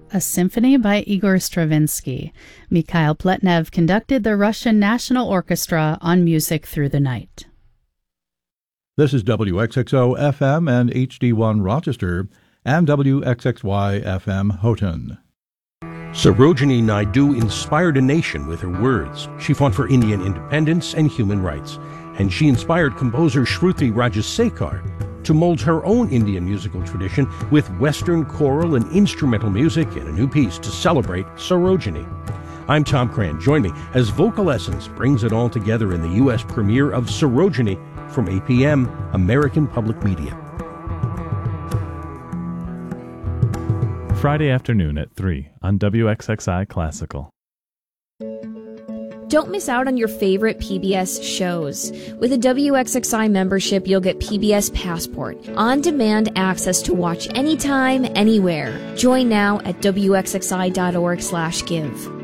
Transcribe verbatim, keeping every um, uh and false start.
a symphony by Igor Stravinsky. Mikhail Pletnev conducted the Russian National Orchestra on Music Through the Night. This is W X X O F M and H D one Rochester and W X X Y F M Houghton. Sarojini Naidu inspired a nation with her words. She fought for Indian independence and human rights, and she inspired composer Shruti Rajasekar to mold her own Indian musical tradition with Western choral and instrumental music in a new piece to celebrate Sarojini. I'm Tom Cran. Join me as Vocal Essence brings it all together in the U S premiere of Sarojini from A P M, American Public Media. Friday afternoon at three on W X X I Classical. Don't miss out on your favorite P B S shows. With a W X X I membership, you'll get P B S Passport, on-demand access to watch anytime, anywhere. Join now at W X X I dot org slash give.